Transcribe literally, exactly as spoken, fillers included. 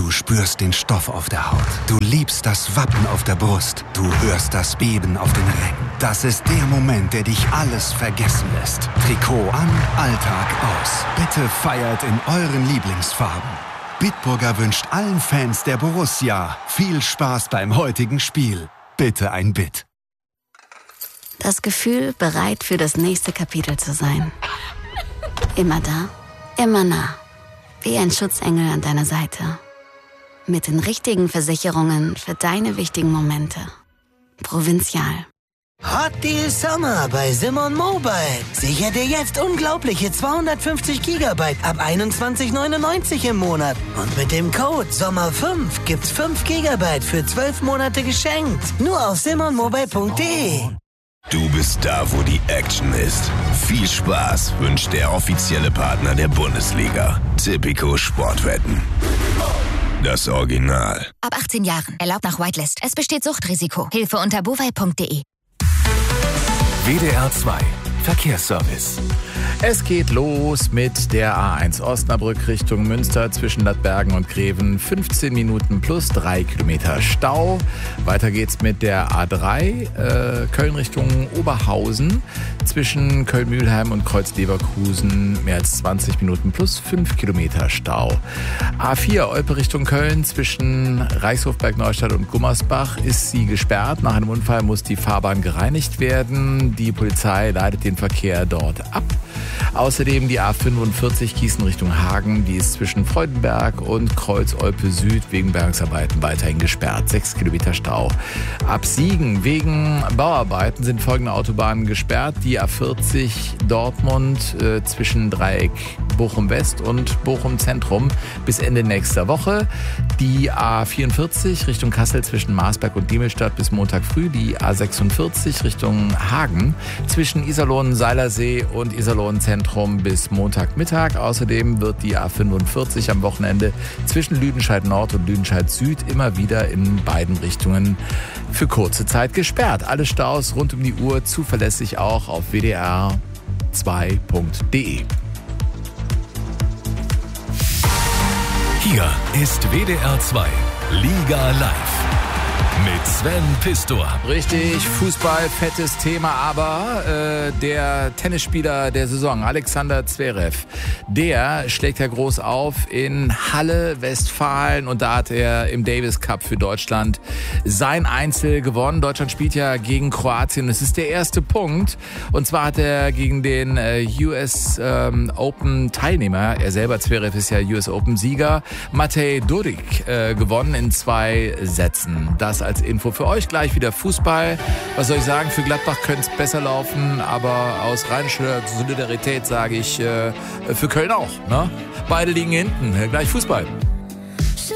Du spürst den Stoff auf der Haut. Du liebst das Wappen auf der Brust. Du hörst das Beben auf den Rängen. Das ist der Moment, der dich alles vergessen lässt. Trikot an, Alltag aus. Bitte feiert in euren Lieblingsfarben. Bitburger wünscht allen Fans der Borussia viel Spaß beim heutigen Spiel. Bitte ein Bit. Das Gefühl, bereit für das nächste Kapitel zu sein. Immer da, immer nah. Wie ein Schutzengel an deiner Seite. Mit den richtigen Versicherungen für deine wichtigen Momente. Provinzial. Hot Deal Sommer bei Simon Mobile. Sicher dir jetzt unglaubliche zweihundertfünfzig Gigabyte ab einundzwanzig neunundneunzig im Monat. Und mit dem Code Sommer fünf gibt's fünf Gigabyte für zwölf Monate geschenkt. Nur auf simon mobile punkt de. Du bist da, wo die Action ist. Viel Spaß wünscht der offizielle Partner der Bundesliga. Tipico Sportwetten. Das Original. Ab achtzehn Jahren. Erlaubt nach Whitelist. Es besteht Suchtrisiko. Hilfe unter bovai punkt de. W D R zwei Verkehrsservice. Es geht los mit der A eins Osnabrück Richtung Münster zwischen Lattbergen und Greven. fünfzehn Minuten plus drei Kilometer Stau. Weiter geht's mit der A drei äh, Köln Richtung Oberhausen zwischen Köln-Mülheim und Kreuz-Leverkusen. Mehr als zwanzig Minuten plus fünf Kilometer Stau. A vier Olpe Richtung Köln zwischen Reichshofberg-Neustadt und Gummersbach ist sie gesperrt. Nach einem Unfall muss die Fahrbahn gereinigt werden. Die Polizei leitet den Verkehr dort ab. Außerdem die A fünfundvierzig Gießen Richtung Hagen, die ist zwischen Freudenberg und Kreuz-Olpe Süd wegen Bergungsarbeiten weiterhin gesperrt. Sechs Kilometer Stau. Ab Siegen wegen Bauarbeiten sind folgende Autobahnen gesperrt. Die A vierzig Dortmund äh, zwischen Dreieck Bochum West und Bochum Zentrum bis Ende nächster Woche. Die A vierundvierzig Richtung Kassel zwischen Marsberg und Diemelstadt bis Montag früh. Die A sechsundvierzig Richtung Hagen zwischen Iserlohn-Seilersee und Iserlohn-Zentrum bis Montagmittag. Außerdem wird die A fünfundvierzig am Wochenende zwischen Lüdenscheid Nord und Lüdenscheid Süd immer wieder in beiden Richtungen für kurze Zeit gesperrt. Alle Staus rund um die Uhr zuverlässig auch auf w d r zwei punkt de. Hier ist W D R zwei Liga Live mit Sven Pistor. Richtig, Fußball, fettes Thema, aber äh, der Tennisspieler der Saison, Alexander Zverev, der schlägt ja groß auf in Halle, Westfalen, und da hat er im Davis Cup für Deutschland sein Einzel gewonnen. Deutschland spielt ja gegen Kroatien. Es ist der erste Punkt, und zwar hat er gegen den äh, U S ähm, Open Teilnehmer, er selber Zverev ist ja U S Open Sieger, Matej Durik äh, gewonnen in zwei Sätzen. Das als Info für euch. Gleich wieder Fußball. Was soll ich sagen? Für Gladbach könnte es besser laufen, aber aus rheinischer Solidarität sage ich äh, für Köln auch. Ne? Beide liegen hinten. Gleich Fußball.